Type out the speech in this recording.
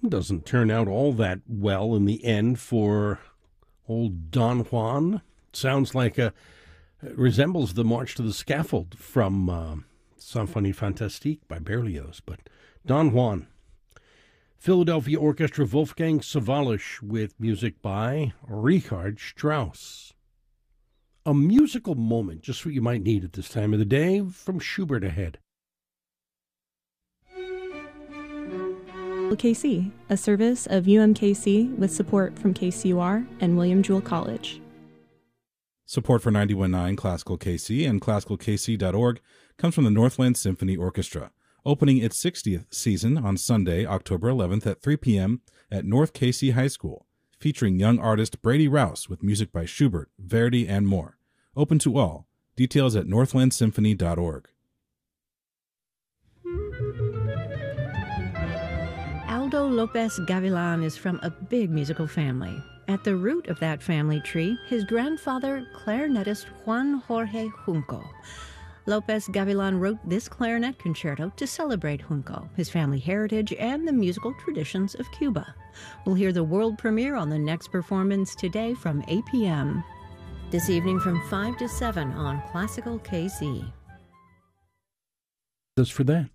Doesn't turn out all that well in the end for old Don Juan. Sounds like it resembles the March to the Scaffold from Symphonie Fantastique by Berlioz. But Don Juan. Philadelphia Orchestra Wolfgang Sawallisch with music by Richard Strauss. A musical moment, just what you might need at this time of the day, from Schubert ahead. KC, a service of UMKC with support from KCUR and William Jewell College. Support for 91.9 Classical KC and classicalkc.org comes from the Northland Symphony Orchestra, opening its 60th season on Sunday, October 11th at 3 p.m. at North KC High School, featuring young artist Brady Rouse with music by Schubert, Verdi, and more. Open to all. Details at northlandsymphony.org. Aldo Lopez Gavilan is from a big musical family. At the root of that family tree, his grandfather, clarinetist Juan Jorge Junco. Lopez Gavilan wrote this clarinet concerto to celebrate Junco, his family heritage, and the musical traditions of Cuba. We'll hear the world premiere on the next performance today from 8 p.m. This evening from 5 to 7 on Classical KC. Just for that.